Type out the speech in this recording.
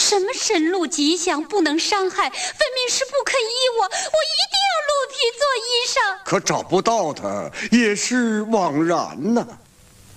什么神鹿吉祥，不能伤害，分明是不肯依我，我一定要鹿皮做衣裳。 可找不到他，也是枉然呐。